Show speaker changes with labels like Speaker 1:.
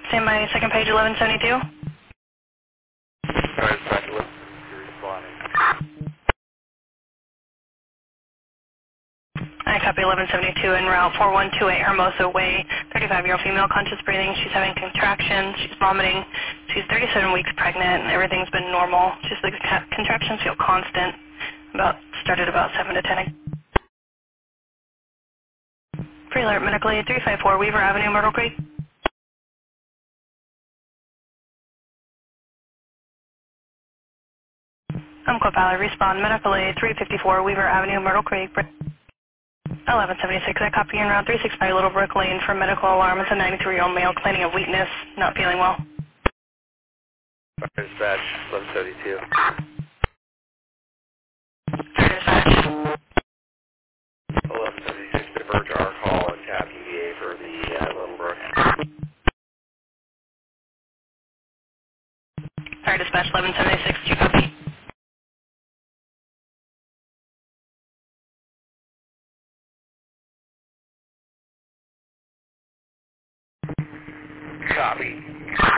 Speaker 1: Stand by second page 1172.
Speaker 2: Alright, dispatch 11, you're responding.
Speaker 1: I copy 1172 en route 4128 Hermosa Way. 35-year-old female, conscious breathing. She's having contractions. She's vomiting. She's 37 weeks pregnant, and everything's been normal. Just the contractions feel constant. Started about 7 to 10. Pre-alert medical aid 354 Weaver Avenue, Myrtle Creek. Umpqua Valley, respond. Medical aid 354 Weaver Avenue, Myrtle Creek. 1176, I copy en route 365 Little Brook Lane for medical alarm. It's a 93-year-old male complaining of weakness, not feeling well.
Speaker 2: Alright, dispatch 1172.
Speaker 1: Sorry, dispatch.
Speaker 2: 1176, diverge our call and tap EVA for the Little Brook.
Speaker 1: Sorry, dispatch 1176, do you copy?
Speaker 2: Copy.